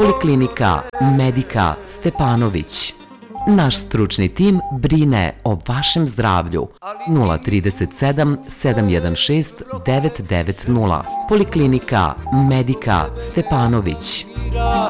Poliklinika Medika Stepanović. Naš stručni tim brine o vašem zdravlju. 037 716 990. Poliklinika Medika Stepanović.